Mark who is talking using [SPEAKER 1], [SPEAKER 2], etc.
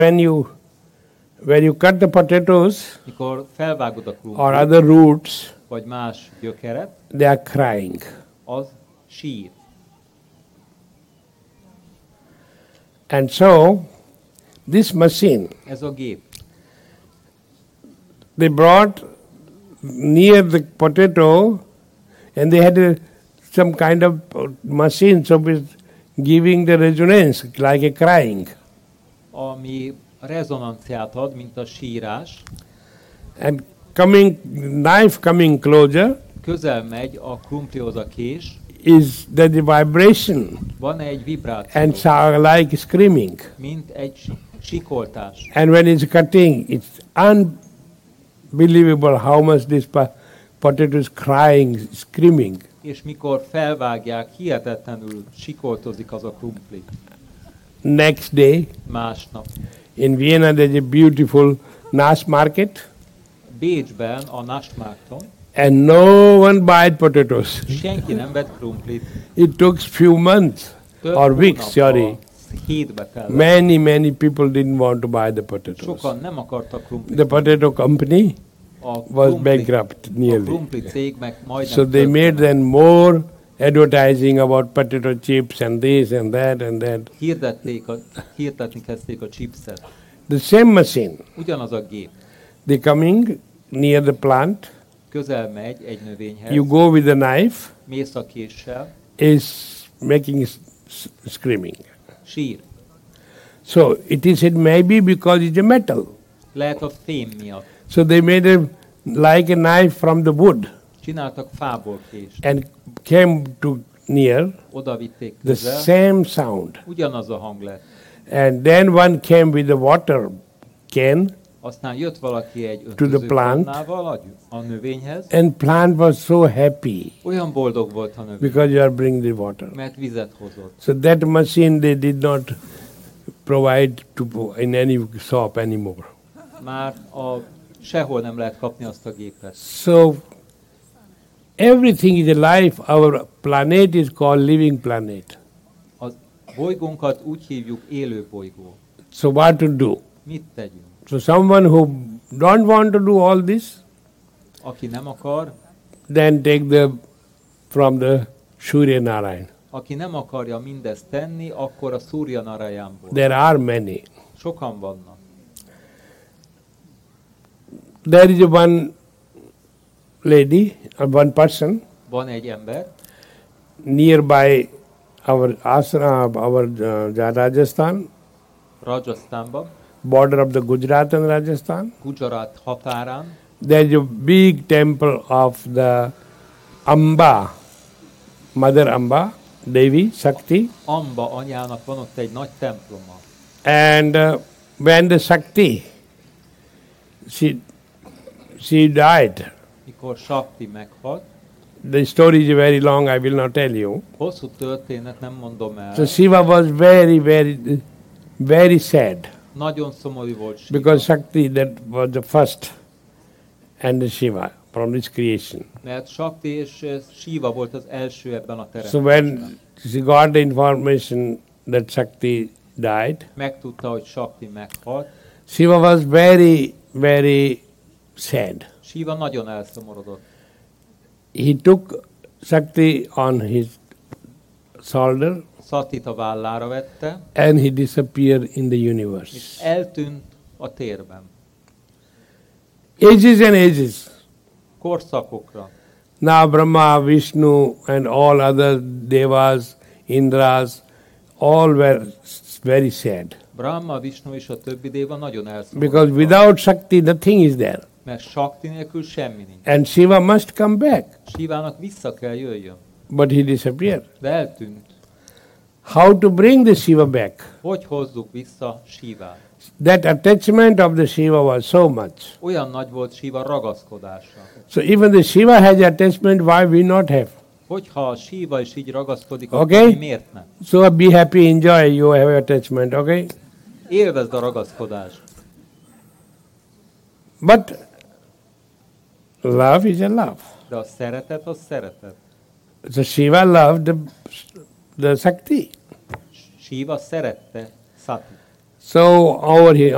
[SPEAKER 1] when you cut the potatoes
[SPEAKER 2] Mikor felvágod a
[SPEAKER 1] or
[SPEAKER 2] krumplit,
[SPEAKER 1] other roots,
[SPEAKER 2] vagy más gyökeret,
[SPEAKER 1] they are crying.
[SPEAKER 2] az sír.
[SPEAKER 1] And so, this machine,
[SPEAKER 2] Ez a gép.
[SPEAKER 1] they brought near the potato and they had some kind of machine, so it's giving the resonance like a crying.
[SPEAKER 2] Ami rezonanciát ad, mint a sírás.
[SPEAKER 1] And knife coming closer
[SPEAKER 2] Közel megy a krumplihoz a kés,
[SPEAKER 1] is the vibration
[SPEAKER 2] van egy vibráció,
[SPEAKER 1] and like screaming.
[SPEAKER 2] mint egy sikoltás.
[SPEAKER 1] And when it's cutting, it's unbelievable how much this potato is crying, screaming.
[SPEAKER 2] És mikor felvágják, hihetetlenül sikoltozik az a krumpli.
[SPEAKER 1] Next day,
[SPEAKER 2] Másnap.
[SPEAKER 1] in Vienna, there's a beautiful Nass market,
[SPEAKER 2] Bécsben, a Naschmarkton,
[SPEAKER 1] and no one buyed potatoes.
[SPEAKER 2] senki nem vett krumplit.
[SPEAKER 1] It took few months
[SPEAKER 2] Több
[SPEAKER 1] or weeks,
[SPEAKER 2] hónapba, hétbe kellett.
[SPEAKER 1] Many people didn't want to buy the potatoes.
[SPEAKER 2] Sokan nem akartak krumplit.
[SPEAKER 1] The potato company
[SPEAKER 2] A
[SPEAKER 1] was bankrupt
[SPEAKER 2] a
[SPEAKER 1] nearly.
[SPEAKER 2] krumpli cég meg majdnem
[SPEAKER 1] So they
[SPEAKER 2] tönkre
[SPEAKER 1] made then more advertising about potato chips and this and that and that.
[SPEAKER 2] hirdetni kezdték a chipset.
[SPEAKER 1] The same machine,
[SPEAKER 2] Ugyanaz a gép.
[SPEAKER 1] they coming near the plant,
[SPEAKER 2] Közel megy egy növényhez,
[SPEAKER 1] you go with a knife,
[SPEAKER 2] mész a késsel,
[SPEAKER 1] is making screaming.
[SPEAKER 2] sír.
[SPEAKER 1] So it maybe because it's a metal.
[SPEAKER 2] Lehet a fém miatt.
[SPEAKER 1] So they made like a knife from the wood
[SPEAKER 2] Csináltak fából kést.
[SPEAKER 1] and came to near
[SPEAKER 2] Oda vitték
[SPEAKER 1] the
[SPEAKER 2] közel.
[SPEAKER 1] same sound.
[SPEAKER 2] Ugyanaz a hang lett.
[SPEAKER 1] And then one came with a water can
[SPEAKER 2] Aztán jött valaki egy
[SPEAKER 1] To the plant.
[SPEAKER 2] öntözőkannával a növényhez.
[SPEAKER 1] and plant was so happy
[SPEAKER 2] Olyan boldog volt a növény,
[SPEAKER 1] because you are bringing the water.
[SPEAKER 2] mert vizet hozott.
[SPEAKER 1] So that machine they did not provide in any shop anymore.
[SPEAKER 2] Már sehol nem lehet kapni azt a gépet.
[SPEAKER 1] So everything is alive. Our planet is called living planet.
[SPEAKER 2] A bolygónkat úgy hívjuk élő bolygó.
[SPEAKER 1] So what to do?
[SPEAKER 2] Mit tegyünk?
[SPEAKER 1] So someone who don't want to do all this,
[SPEAKER 2] Aki nem akar,
[SPEAKER 1] then take from the Surya Narayan.
[SPEAKER 2] aki nem akarja mindezt tenni, akkor a Surya Narayanból.
[SPEAKER 1] There are many.
[SPEAKER 2] Sokan vannak.
[SPEAKER 1] There is one lady, one person
[SPEAKER 2] Van egy ember,
[SPEAKER 1] nearby our ashram, our Rajasthan,
[SPEAKER 2] Rajasztánban,
[SPEAKER 1] border of the Gujarat and Rajasthan.
[SPEAKER 2] Gujarat határán,
[SPEAKER 1] There is a big temple of the Amba, Mother Amba, Devi, Shakti.
[SPEAKER 2] Amba anyának van ott egy nagy temploma.
[SPEAKER 1] And when the Shakti, she died.
[SPEAKER 2] Mikor Shakti meghalt,
[SPEAKER 1] The story is very long, I will not tell you.
[SPEAKER 2] hosszú történet, nem mondom el.
[SPEAKER 1] So Shiva was very sad
[SPEAKER 2] Nagyon szomorú volt Shiva,
[SPEAKER 1] because Shakti, that was the first, and the Shiva from this creation.
[SPEAKER 2] mert Shakti és Shiva volt az első ebben a
[SPEAKER 1] So
[SPEAKER 2] teremtésben.
[SPEAKER 1] when she got the information that Shakti died,
[SPEAKER 2] Megtudta, hogy Shakti meghalt.
[SPEAKER 1] Shiva was very sad.
[SPEAKER 2] Shiva nagyon elszomorodott.
[SPEAKER 1] He took Shakti on his shoulder
[SPEAKER 2] Satit a vállára vette,
[SPEAKER 1] and he disappeared in the
[SPEAKER 2] és
[SPEAKER 1] universe.
[SPEAKER 2] eltűnt a térben.
[SPEAKER 1] Ages and ages.
[SPEAKER 2] Korszakokra.
[SPEAKER 1] Now Brahma, Vishnu and all other devas, Indras, all were very sad.
[SPEAKER 2] Brahma, Vishnu és a többi déva nagyon
[SPEAKER 1] Because
[SPEAKER 2] elszomorodtak.
[SPEAKER 1] without Shakti, nothing is there.
[SPEAKER 2] Mert Shakti nélkül semmi nincs.
[SPEAKER 1] And Shiva must come back.
[SPEAKER 2] Shivának vissza kell jöjjön.
[SPEAKER 1] But he disappeared.
[SPEAKER 2] De eltűnt.
[SPEAKER 1] How to bring the Shiva back?
[SPEAKER 2] Hogy hozzuk vissza Shivát?
[SPEAKER 1] That attachment of the Shiva was so much.
[SPEAKER 2] Olyan nagy volt Shiva ragaszkodása.
[SPEAKER 1] So even the Shiva has attachment, why we not have?
[SPEAKER 2] Hogyha a Shiva is így ragaszkodik,
[SPEAKER 1] Okay.
[SPEAKER 2] akkor mi miért nem?
[SPEAKER 1] So be happy, enjoy, you have attachment, okay?
[SPEAKER 2] Élvezd a ragaszkodást.
[SPEAKER 1] But love is a love.
[SPEAKER 2] De a szeretet, az szeretet.
[SPEAKER 1] So Shiva loved the Shakti.
[SPEAKER 2] Shiva szerette Sati.
[SPEAKER 1] So over here,